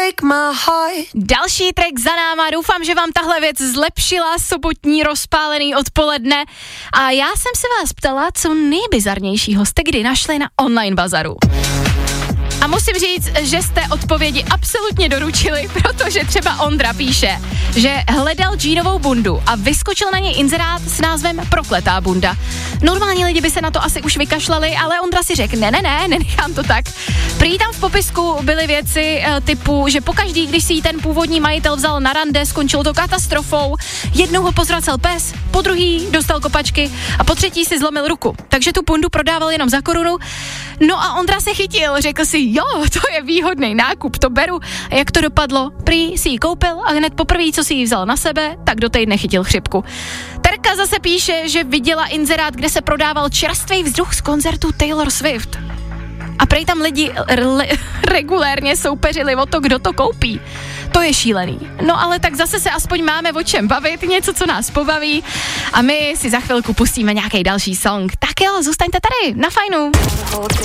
Další track za náma, doufám, že vám tahle věc zlepšila sobotní rozpálený odpoledne. A já jsem se vás ptala, co nejbizarnějšího jste kdy našli na online bazaru. A musím říct, že jste odpovědi absolutně doručili, protože třeba Ondra píše, že hledal džínovou bundu a vyskočil na něj inzerát s názvem Prokletá bunda. Normální lidi by se na to asi už vykašlali, ale Ondra si řekl, ne, nenechám to tak. Prý tam v popisku byly věci typu, že pokaždý, když si ji ten původní majitel vzal na rande, skončilo to katastrofou, jednou ho pozvracel pes, po druhý dostal kopačky a po třetí si zlomil ruku. Takže tu bundu prodával jenom za korunu. No a Ondra se chytil, řekl si, jo, to je výhodný nákup, to beru. A jak to dopadlo? Prý si ji koupil a hned poprvé, co si ji vzal na sebe, tak do týdne chytil chřipku. Terka zase píše, že viděla inzerát, kde se prodával čerstvý vzduch z koncertu Taylor Swift. A prej tam lidi regulérně soupeřili o to, kdo to koupí. To je šílený. No ale tak zase se aspoň máme o čem bavit, něco, co nás pobaví. A my si za chvilku pustíme nějaký další song. Tak jo, zůstaňte tady, na fajnu.